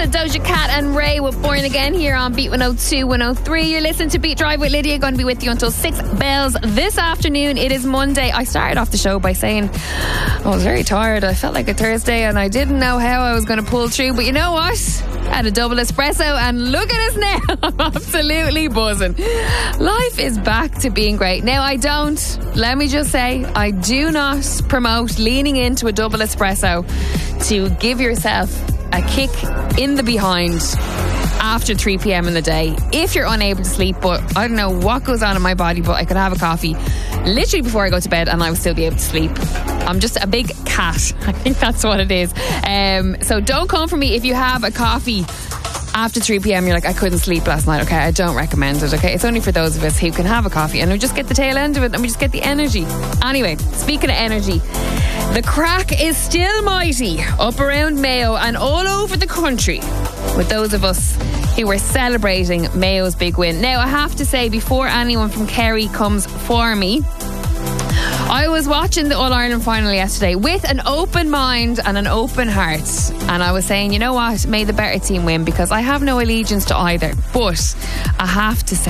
Doja Cat and Ray with Born Again here on Beat 102, 103. You're listening to Beat Drive with Lydia. Going to be with you until 6 bells this afternoon. It is Monday. I started off the show by saying I was very tired. I felt like a Thursday and I didn't know how I was going to pull through. But you know what? I had a double espresso and look at us now. I'm absolutely buzzing. Life is back to being great. Now, let me just say, I do not promote leaning into a double espresso to give yourself a kick in the behind after 3 p.m. in the day if you're unable to sleep. But I don't know what goes on in my body, but I could have a coffee literally before I go to bed and I would still be able to sleep. I'm just a big cat. I think that's what it is. So don't come for me if you have a coffee after 3 p.m. You're like, I couldn't sleep last night. Okay, I don't recommend it. Okay, it's only for those of us who can have a coffee and we just get the tail end of it and we just get the energy. Anyway, speaking of energy, the crack is still mighty up around Mayo and all over the country with those of us who were celebrating Mayo's big win. Now, I have to say, before anyone from Kerry comes for me, I was watching the All-Ireland final yesterday with an open mind and an open heart, and I was saying, you know what, may the better team win, because I have no allegiance to either. But I have to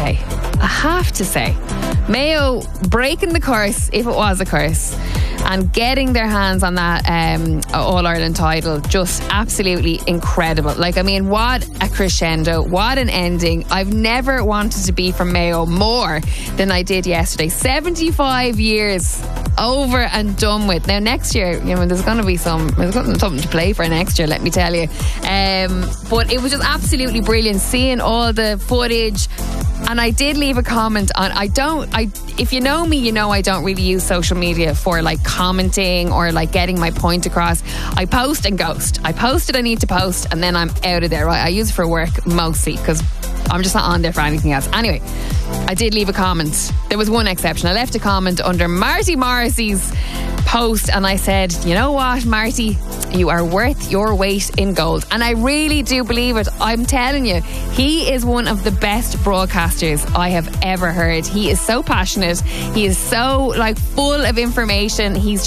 say Mayo breaking the curse, if it was a curse, and getting their hands on that All-Ireland title, just absolutely incredible. Like, I mean, what a crescendo, what an ending. I've never wanted to be from Mayo more than I did yesterday. 75 years over and done with. Now, next year, you know, there's going to be something to play for next year, let me tell you. But it was just absolutely brilliant seeing all the footage. And I did leave a comment on, if you know me, you know I don't really use social media for like commenting or like getting my point across. I post and ghost. I post it I need to post and then I'm out of there, right? I use it for work mostly because I'm just not on there for anything else. Anyway, I did leave a comment. There was one exception. I left a comment under Marty Morrissey's post and I said, you know what, Marty, you are worth your weight in gold. And I really do believe it. I'm telling you, he is one of the best broadcasters I have ever heard. He is so passionate. He is so like full of information. He's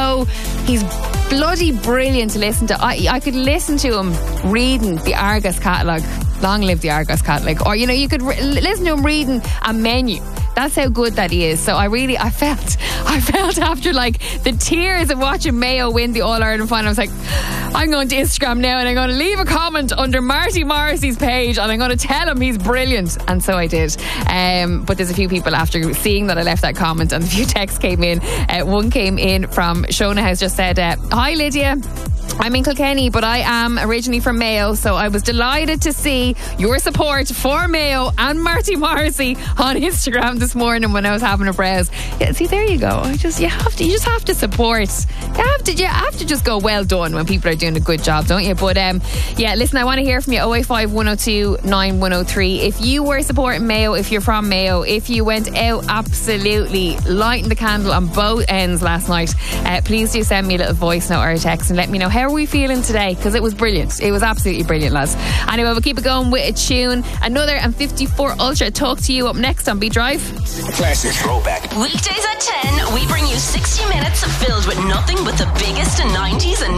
bloody brilliant to listen to. I could listen to him reading the Argos catalogue. Long live the Argos catalogue. Or, you know, you could listen to him reading a menu. That's how good that he is. So I felt after like the tears of watching Mayo win the All-Ireland final, I was like, I'm going to Instagram now and I'm going to leave a comment under Marty Morrissey's page and I'm going to tell him he's brilliant. And so I did. But there's a few people after seeing that I left that comment and a few texts came in. One came in from Shona House, just said, hi Lydia, I'm in Kilkenny, but I am originally from Mayo, so I was delighted to see your support for Mayo and Marty Morrissey on Instagram this morning when I was having a browse. Yeah, see, there you go. You just have to support. You have to just go well done when people are doing a good job, don't you? But yeah, listen, I want to hear from you. 085 102 9103. If you were supporting Mayo, if you're from Mayo, if you went out absolutely lighting the candle on both ends last night, please do send me a little voice note or a text and let me know how are we feeling today, because it was brilliant. It was absolutely brilliant, lads. Anyway, we'll keep it going with a tune. Another M54 Ultra. Talk to you up next on Beat Drive. Classic throwback. Weekdays at 10, we bring you 60 minutes filled with nothing but the biggest in 90s and